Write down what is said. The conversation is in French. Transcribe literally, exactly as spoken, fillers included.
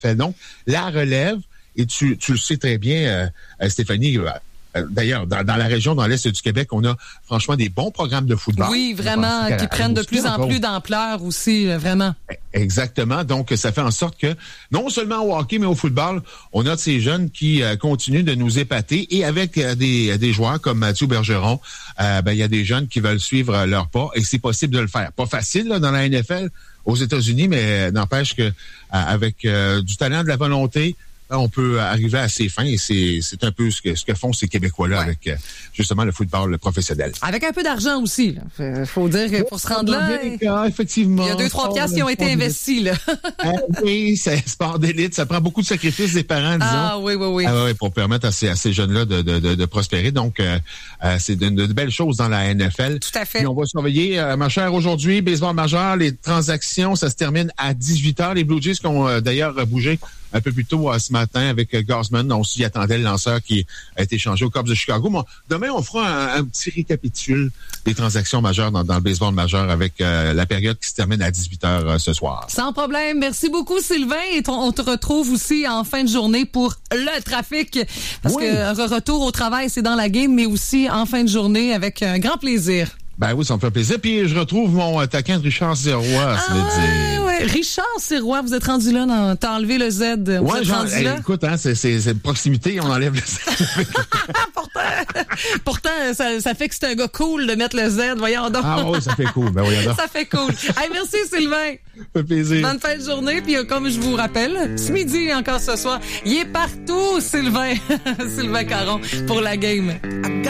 fait donc la relève, et tu, tu le sais très bien, euh, Stéphanie, euh, d'ailleurs, dans, dans la région, dans l'Est du Québec, on a franchement des bons programmes de football. Oui, vraiment, qui prennent de plus en plus d'ampleur aussi, vraiment. Exactement. Donc, ça fait en sorte que, non seulement au hockey, mais au football, on a de ces jeunes qui euh, continuent de nous épater. Et avec euh, des, des joueurs comme Mathieu Bergeron, euh, ben, il y a des jeunes qui veulent suivre euh, leur pas, et c'est possible de le faire. Pas facile là, dans la N F L aux États-Unis, mais euh, n'empêche que euh, avec euh, du talent, de la volonté, on peut arriver à ses fins, et c'est, c'est un peu ce que, ce que font ces Québécois-là, ouais, avec justement le football professionnel. Avec un peu d'argent aussi. Il faut dire que pour se rendre là, cas, effectivement, il y a deux, trois piastres qui ont été investis. Là. ah, oui, c'est sport d'élite. Ça prend beaucoup de sacrifices des parents, disons. Ah oui, oui, oui. Ah, oui, pour permettre à ces, à ces jeunes-là de, de, de, de prospérer. Donc, euh, euh, c'est de, de belles choses dans la N F L. Tout à fait. Puis on va surveiller, euh, ma chère, aujourd'hui, baseball majeur, les transactions, ça se termine à dix-huit heures. Les Blue Jays qui ont euh, d'ailleurs bougé un peu plus tôt euh, ce matin avec euh, Gausman. On s'y attendait, le lanceur qui a été échangé aux Cubs de Chicago. Bon, demain, on fera un, un petit récapitule des transactions majeures dans, dans le baseball majeur avec euh, la période qui se termine à dix-huit heures euh, ce soir. Sans problème. Merci beaucoup, Sylvain. Et on, on te retrouve aussi en fin de journée pour le trafic. Parce oui. que retour au travail, c'est dans la game, mais aussi en fin de journée avec un grand plaisir. Ben oui, ça me fait plaisir. Puis je retrouve mon attaquant de Richard Sirois, ah, ça veut dire. Ouais. Richard Sirois, vous êtes rendu là, dans, t'as enlevé le Z. Vous ouais, êtes genre, rendu hey, là? Écoute, hein, c'est, c'est, c'est proximité, on enlève le Z. pourtant, pourtant ça, ça fait que c'est un gars cool de mettre le Z, voyons donc. Ah oui, ça fait cool. Ben voyons donc. Ça fait cool. Hey, merci Sylvain. Ça fait plaisir. Bonne fin de journée. Puis comme je vous rappelle, ce midi encore ce soir, il est partout, Sylvain. Sylvain Caron pour la game.